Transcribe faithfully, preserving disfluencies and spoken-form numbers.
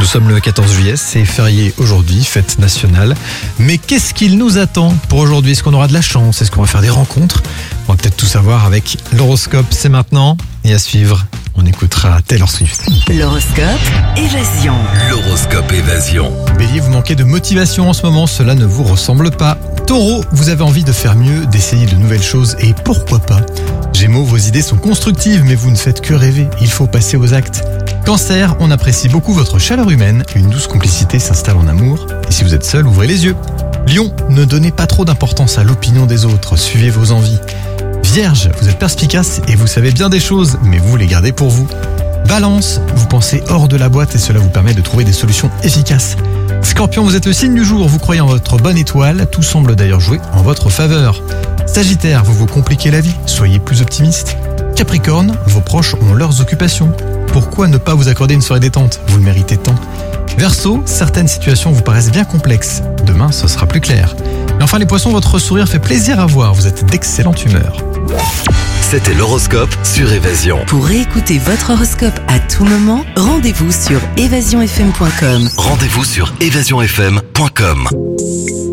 sommes le quatorze juillet, c'est férié aujourd'hui, fête nationale. Mais qu'est-ce qu'il nous attend pour aujourd'hui? Est-ce qu'on aura de la chance? Est-ce qu'on va faire des rencontres? On va peut-être tout savoir avec l'horoscope, c'est maintenant. Et à suivre, on écoutera Taylor Swift. L'horoscope Évasion. L'horoscope Évasion. Bélier, vous manquez de motivation en ce moment, cela ne vous ressemble pas. Taureau, vous avez envie de faire mieux, d'essayer de nouvelles choses et pourquoi pas. Gémeaux, vos idées sont constructives mais vous ne faites que rêver, il faut passer aux actes. Cancer, on apprécie beaucoup votre chaleur humaine, une douce complicité s'installe en amour. Et si vous êtes seul, ouvrez les yeux. Lion, ne donnez pas trop d'importance à l'opinion des autres, suivez vos envies. Vierge, vous êtes perspicace et vous savez bien des choses, mais vous les gardez pour vous. Balance, vous pensez hors de la boîte et cela vous permet de trouver des solutions efficaces. Scorpion, vous êtes le signe du jour, vous croyez en votre bonne étoile, tout semble d'ailleurs jouer en votre faveur. Sagittaire, vous vous compliquez la vie, soyez plus optimiste. Capricorne, vos proches ont leurs occupations. Pourquoi ne pas vous accorder une soirée détente? Vous le méritez tant. Verseau, certaines situations vous paraissent bien complexes. Demain, ce sera plus clair. Et enfin les poissons, votre sourire fait plaisir à voir, vous êtes d'excellente humeur. C'était l'horoscope sur Évasion. Pour réécouter votre horoscope à tout moment, rendez-vous sur évasion f m point com. Rendez-vous sur évasion f m point com.